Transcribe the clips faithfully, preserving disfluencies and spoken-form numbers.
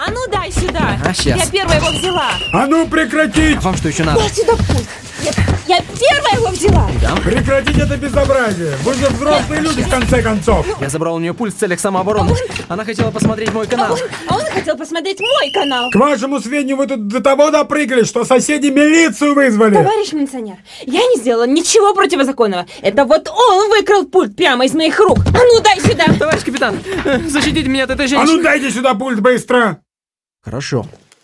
А ну дай сюда. Ага, сейчас. Я первая его взяла. А ну прекратить! А вам что еще надо? Дай сюда пульт. Я, я первая его взяла. Да? Прекратить это безобразие! Вы же взрослые люди, в конце концов! Я забрал у нее пульт в целях самообороны. Она хотела посмотреть мой А канал. он, а он хотел посмотреть мой канал. К вашему сведению, вы тут до того допрыгали, что соседи милицию вызвали! Товарищ милиционер, я не сделала ничего противозаконного. Это вот он выкрал пульт прямо из моих рук. А ну дай сюда. Товарищ капитан, э, защитите меня от этой А женщины. ну дайте сюда пульт быстро! Хорошо.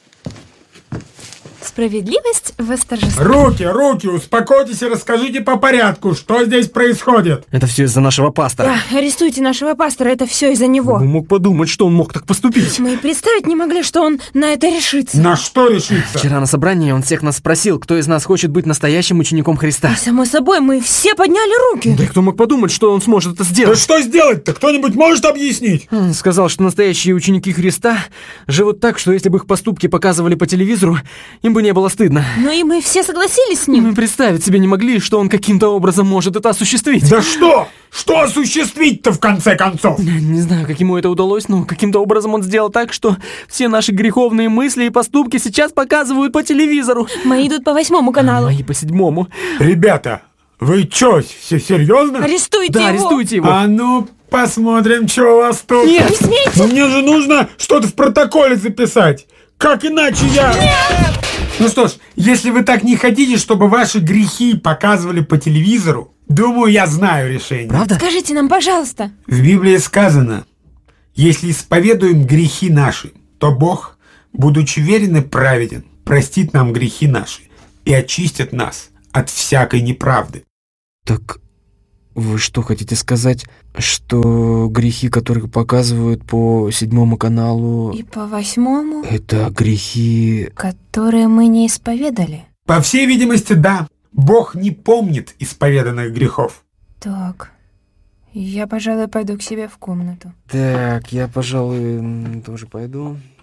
Справедливость восторжествует. Руки, руки, успокойтесь и расскажите по порядку, что здесь происходит. Это все из-за нашего пастора. Да, арестуйте нашего пастора, это все из-за него. Кто мог подумать, что он мог так поступить? Мы и представить не могли, что он на это решится. На что решиться? Вчера на собрании он всех нас спросил, кто из нас хочет быть настоящим учеником Христа. И, само собой, мы все подняли руки. Да и кто мог подумать, что он сможет это Да сделать? что сделать-то? Кто-нибудь может объяснить? Он сказал, что настоящие ученики Христа живут так, что если бы их поступки показывали по телевизору, им бы не было стыдно. Ну и мы все согласились с ним. Мы представить себе не могли, что он каким-то образом может это осуществить. Да что? Что осуществить-то в конце концов? Не знаю, как ему это удалось, но каким-то образом он сделал так, что все наши греховные мысли и поступки сейчас показывают по телевизору. Мои идут по восьмому А каналу. мои по седьмому. Ребята, вы чё, все серьезно? Арестуйте Да, его. арестуйте его. А ну, посмотрим, что у вас тут. Нет. Не смейте. Но мне же нужно что-то в протоколе записать. Как иначе я... Ну что ж, если вы так не хотите, чтобы ваши грехи показывали по телевизору, думаю, я знаю решение. Правда? Скажите нам, пожалуйста. В Библии сказано, если исповедуем грехи наши, то Бог, будучи верен и праведен, простит нам грехи наши и очистит нас от всякой неправды. Так вы что хотите сказать, что грехи, которые показывают по седьмому каналу, И по восьмому, это грехи... которые мы не исповедали. По всей видимости, да, Бог не помнит исповеданных грехов. Так, я, пожалуй, пойду к себе в комнату. Так, я, пожалуй, м, тоже пойду.